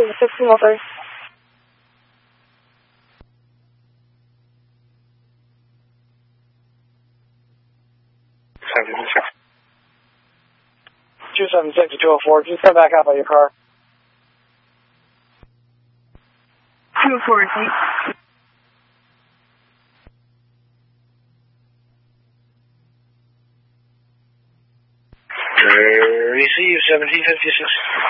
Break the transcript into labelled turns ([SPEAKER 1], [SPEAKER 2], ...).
[SPEAKER 1] 1603. 276 to 204. Just come back out by your car.
[SPEAKER 2] 204 is 8.
[SPEAKER 3] Receive 1756.